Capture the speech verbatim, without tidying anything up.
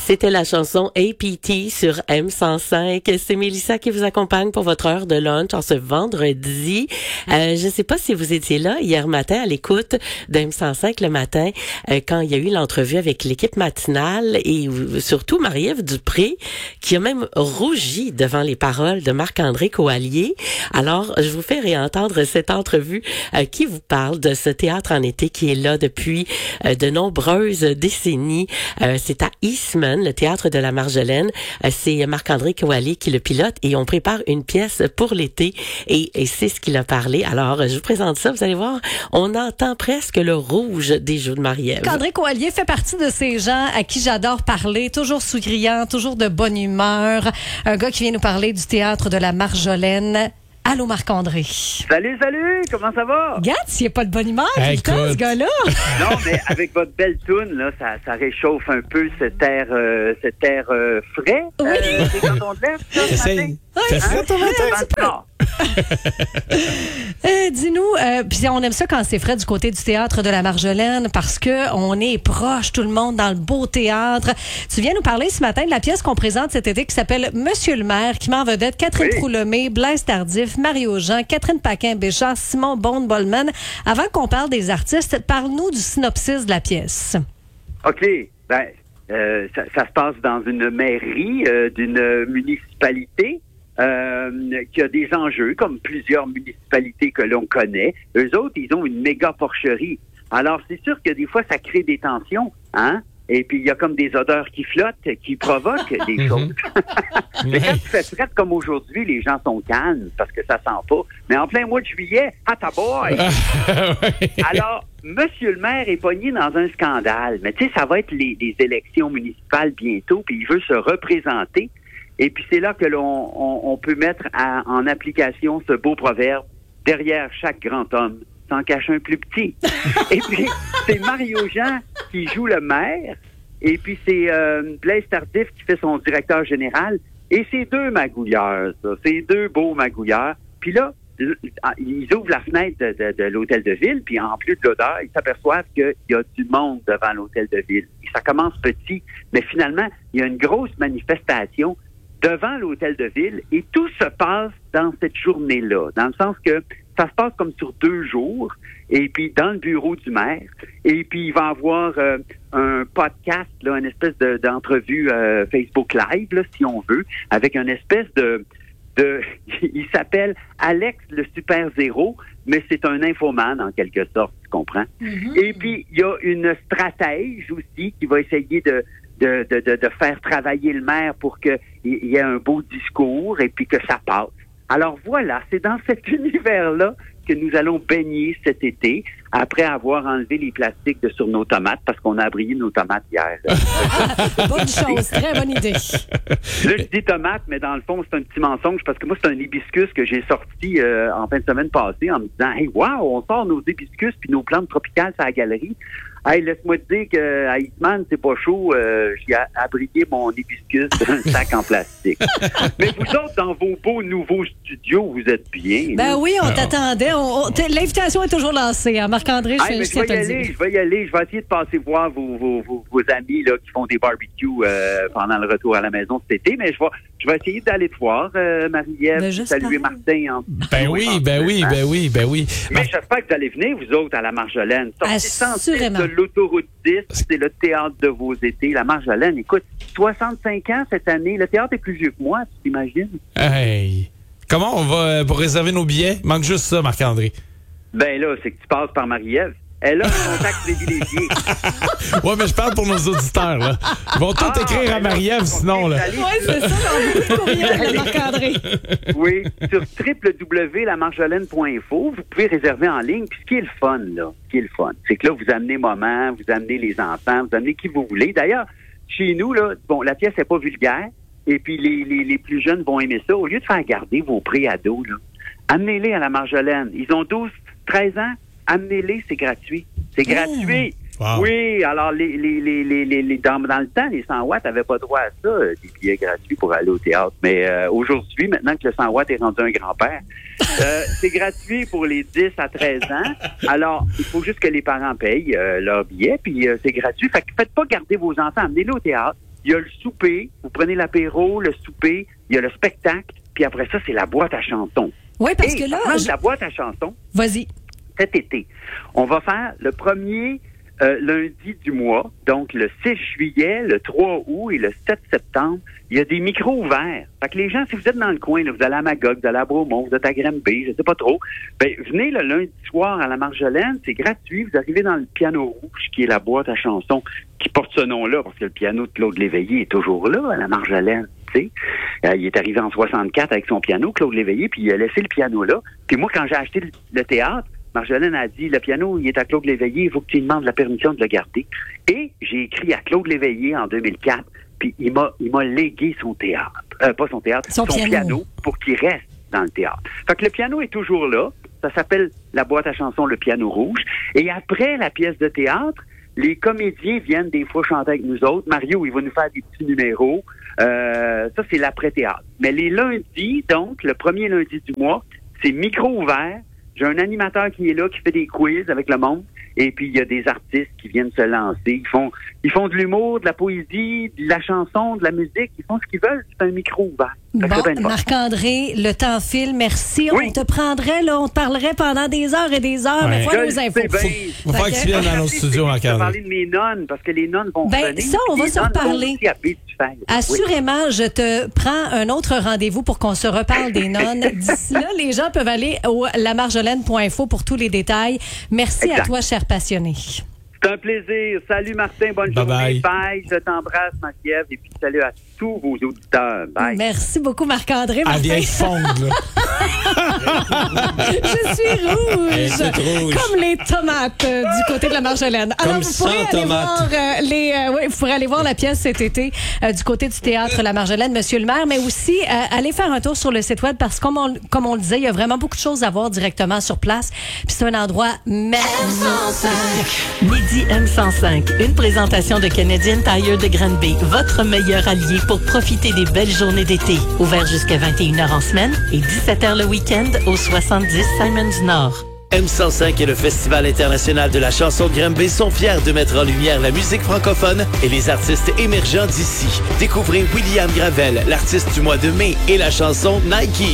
C'était la chanson A P T sur M cent cinq. C'est Mélissa qui vous accompagne pour votre heure de lunch en ce vendredi. Euh, je ne sais pas si vous étiez là hier matin à l'écoute de M cent cinq le matin euh, quand il y a eu l'entrevue avec l'équipe matinale et surtout Marie-Ève Dupré qui a même rougi devant les paroles de Marc-André Coallier. Alors, je vous fais réentendre cette entrevue euh, qui vous parle de ce théâtre en été qui est là depuis euh, de nombreuses décennies. Euh, c'est à Eastman, le théâtre de la Marjolaine. Euh, c'est Marc-André Coallier qui le pilote et on prépare une pièce pour l'été et, et c'est ce qu'il a parlé. Alors, je vous présente ça. Vous allez voir, on entend presque le rouge des joues de Marie-Ève. Marc-André Coallier fait partie de ces gens à qui j'adore parler, toujours souriant, toujours de bonne humeur. Un gars qui vient nous parler du théâtre de la Marjolaine. Allô, Marc-André. Salut, salut, comment ça va? Regarde, s'il n'y a pas de bonne humeur, Hey, tout le temps, ce gars-là. Non, mais avec votre belle toune, là, ça, ça réchauffe un peu cet air, euh, cet air euh, frais. Oui. Euh, c'est quand on te lève, ça, ce Essaye. matin? Fais ça, ton matin. Euh, dis-nous, euh, puis on aime ça quand c'est frais du côté du théâtre de la Marjolaine parce que on est proche, tout le monde dans le beau théâtre. Tu viens nous parler ce matin de la pièce qu'on présente cet été qui s'appelle Monsieur le maire, qui met en vedette Catherine Oui. Troulemé, Blaise Tardif, Mario Jean, Catherine Paquin-Béchard, Simon Bond-Bolman. Avant qu'on parle des artistes, parle-nous du synopsis de la pièce. OK, ben, euh, ça, ça se passe dans une mairie euh, d'une municipalité. Euh, qui a des enjeux, comme plusieurs municipalités que l'on connaît. Eux autres, ils ont une méga porcherie. Alors, c'est sûr que des fois, ça crée des tensions, hein? Et puis, il y a comme des odeurs qui flottent, qui provoquent des choses. Mais quand tu fais fret comme aujourd'hui, les gens sont calmes parce que ça sent pas. Mais en plein mois de juillet, ah, ta boy! Alors, Monsieur le maire est pogné dans un scandale. Mais tu sais, ça va être les, les élections municipales bientôt, puis il veut se représenter. Et puis c'est là que l'on on, on peut mettre à, en application ce beau proverbe « Derrière chaque grand homme s'en cache un plus petit ». Et puis c'est Mario Jean qui joue le maire, et puis c'est euh, Blaise Tardif qui fait son directeur général, et c'est deux magouilleurs, ça, c'est deux beaux magouilleurs. Puis là, ils ouvrent la fenêtre de, de, de l'hôtel de ville, puis en plus de l'odeur, ils s'aperçoivent qu'il y a du monde devant l'hôtel de ville. Et ça commence petit, mais finalement, il y a une grosse manifestation devant l'hôtel de ville, et tout se passe dans cette journée-là, dans le sens que ça se passe comme sur deux jours, et puis dans le bureau du maire, et puis il va y avoir euh, un podcast, là, une espèce de, d'entrevue euh, Facebook Live, là, si on veut, avec une espèce de... de il s'appelle Alex le Super Zéro, mais c'est un infomane en quelque sorte, tu comprends? Mm-hmm. Et puis, il y a une stratège aussi qui va essayer de De, de, de, de faire travailler le maire pour qu'il y ait un beau discours et puis que ça passe. Alors voilà, c'est dans cet univers-là que nous allons baigner cet été, après avoir enlevé les plastiques de sur nos tomates, parce qu'on a abrillé nos tomates hier. Bonne chose, très bonne idée. Là, je dis tomates, mais dans le fond, c'est un petit mensonge, parce que moi, c'est un hibiscus que j'ai sorti euh, en fin de semaine passée en me disant « Hey, wow, on sort nos hibiscus puis nos plantes tropicales sur la galerie. » Hey, laisse-moi te dire qu'à Eastman, c'est pas chaud. Euh, j'ai abrité mon hibiscus dans un sac en plastique. Mais vous autres, dans vos beaux nouveaux studios, vous êtes bien. Ben là. oui, on t'attendait. On, on, l'invitation est toujours lancée. Hein? Marc-André, Hey, je, mais je je vais tiens y à te le aller, dire. je vais y aller. Je vais essayer de passer voir vos, vos, vos, vos amis là, qui font des barbecues euh, pendant le retour à la maison cet été. Mais je vais, je vais essayer d'aller te voir, euh, Marie-Ève. Ben, j'espère. Saluer Martin. En... Ben oui, ben oui, ben oui, ben oui. Mais j'espère que vous allez venir, vous autres, à la Marjolaine. Assurément. De l'autoroute dix, c'est le théâtre de vos étés. La Marjolaine, écoute, soixante-cinq ans cette année. Le théâtre est plus vieux que moi, tu t'imagines? Hey. Comment on va euh, pour réserver nos billets? Manque juste ça, Marc-André. Ben là, c'est que tu passes par Marie-Ève. Elle a un contact privilégié. Ouais, mais je parle pour nos auditeurs, là. Ils vont tout Ah, écrire à ben Marie-Ève, là, sinon, là. Oui, c'est ça, dans beaucoup de courriels de Marc-André. Oui, sur w w w point la marjolaine point info, vous pouvez réserver en ligne. Puis ce qui est le fun, là, ce qui est le fun, c'est que là, vous amenez maman, vous amenez les enfants, vous amenez qui vous voulez. D'ailleurs, chez nous, là, bon, la pièce n'est pas vulgaire, et puis les, les, les plus jeunes vont aimer ça. Au lieu de faire garder vos préados, là, amenez-les à la Marjolaine. Ils ont douze, treize ans, amenez-les, c'est gratuit. C'est gratuit. Wow. Oui, alors les, les, les, les, les, les dans, dans le temps, les cent watts n'avaient pas droit à ça, euh, des billets gratuits pour aller au théâtre. Mais euh, aujourd'hui, maintenant que le cent watts est rendu un grand-père, euh, c'est gratuit pour les dix à treize ans. Alors, il faut juste que les parents payent euh, leurs billets, puis euh, c'est gratuit. Fait que faites pas garder vos enfants, amenez-les au théâtre. il y a le souper, vous prenez l'apéro, le souper, il y a le spectacle, puis après ça, c'est la boîte à chansons. Oui, parce Et que là... parlant de je- la boîte à chansons, Vas-y. cet été, on va faire le premier euh, lundi du mois, donc le six juillet, le trois août et le sept septembre. Il y a des micros ouverts. Fait que les gens, si vous êtes dans le coin, là, vous allez à Magog, vous allez à Bromont, vous êtes à Granby, je sais pas trop, ben, venez le lundi soir à la Marjolaine, c'est gratuit. Vous arrivez dans le piano rouge, qui est la boîte à chansons, qui porte ce nom-là, parce que le piano de Claude Léveillé est toujours là, à la Marjolaine, tu sais. Euh, il est arrivé en soixante-quatre avec son piano, Claude Léveillé, puis il a laissé le piano là. Puis moi, quand j'ai acheté le, le théâtre, Marjolaine a dit, le piano, il est à Claude Léveillé, il faut que tu lui demandes la permission de le garder. Et j'ai écrit à Claude Léveillé en deux mille quatre, puis il m'a, il m'a légué son théâtre. Euh, pas son théâtre, Son son, piano. piano. pour qu'il reste dans le théâtre. Fait que le piano est toujours là. Ça s'appelle la boîte à chansons, le piano rouge. Et après la pièce de théâtre, les comédiens viennent des fois chanter avec nous autres. Mario, il va nous faire des petits numéros. Euh, ça, c'est l'après-théâtre. Mais les lundis, donc, le premier lundi du mois, c'est micro ouvert. J'ai un animateur qui est là, qui fait des quiz avec le monde. Et puis, il y a des artistes qui viennent se lancer. Ils font, ils font de l'humour, de la poésie, de la chanson, de la musique. Ils font ce qu'ils veulent. C'est un micro ouvert. Fait que c'est bien Bon, le fun. Marc-André, le temps file. Merci. Oui. On te prendrait, là, on te parlerait pendant des heures et des heures. Ouais. Mais Je voilà le nos infos. sais bien. Faut faire que tu viennes dans nos studios, On va Marc-André. parler de mes nonnes, parce que les nonnes vont Ben, venir. ça, on va Les se nonnes vont reparler. aussi à Baie-du-Fer. Oui. Assurément, je te prends un autre rendez-vous pour qu'on se reparle des nonnes. D'ici là, les gens peuvent aller au lamarjolaine point info pour tous les détails. Merci Exact. à toi, cher passionné. C'est un plaisir. Salut Martin, bonne Bye journée. bye. Bye. Je t'embrasse, Marie-Ève, et puis salut à tous vos auditeurs. Bye. Merci beaucoup, Marc-André. Elle Martin, vient de fondre, là. je suis rouge. Elle est toute rouge. Comme les tomates euh, du côté de la Marjolaine. Alors, Comme vous pourrez cent aller tomates. voir euh, les, euh, ouais, vous pourrez aller voir la pièce cet été euh, du côté du théâtre La Marjolaine, Monsieur le maire, mais aussi euh, aller faire un tour sur le site web parce que comme on, comme on le disait, il y a vraiment beaucoup de choses à voir directement sur place. Puis c'est un endroit merveilleux. Midi M cent cinq, une présentation de Canadian Tire de Granby, votre meilleur allié pour profiter des belles journées d'été. Ouvert jusqu'à vingt et une heures en semaine et dix-sept heures le week-end au soixante-dix Simons Nord. M cent cinq et le Festival international de la chanson Granby sont fiers de mettre en lumière la musique francophone et les artistes émergents d'ici. Découvrez William Gravel, l'artiste du mois de mai, et la chanson Nike.